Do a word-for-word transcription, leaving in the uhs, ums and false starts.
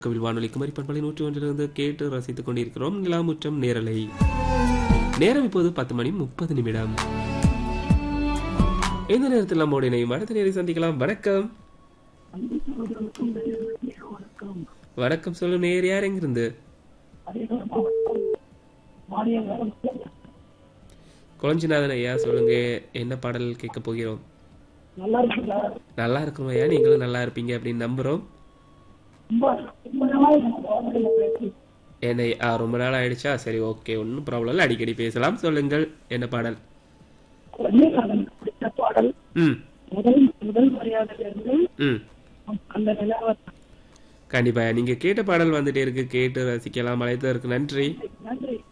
கவில் வானொலி குமரி பண்பலை நூற்றி ஒன்றிலிருந்து கேட்டு ரசித்துக் கொண்டிருக்கிறோம் நிலாமுற்றம் நேரலை. நேரம் இப்போது பத்து மணி முப்பது நிமிடம். இந்த நேரத்தில் நம்மோடு இணையும் அடுத்த நேரை சந்திக்கலாம். வணக்கம். வணக்கம் சொல்லும் நேர் யார் எங்கிருந்து? குளஞ்சிநாதன் ஐயா சொல்லுங்க, என்ன பாடல் கேட்க போகிறோம்? நல்லா இருக்கும் ஐயா, நீங்களும் நல்லா இருப்பீங்க அப்படின்னு நம்புறோம். என்னை ரொம்ப நாள் ஆயிடுச்சா? சரி, ஓகே, ஒன்னும் ப்ராப்ளம் இல்லை, அடிக்கடி பேசலாம். சொல்லுங்கள், என்ன பாடல்? ம் கண்டிப்பா நீங்க கேட்ட பாடல் வந்துட்டே இருக்கு, கேட்டு ரசிக்கலாம். அழைத்ததற்கு நன்றி.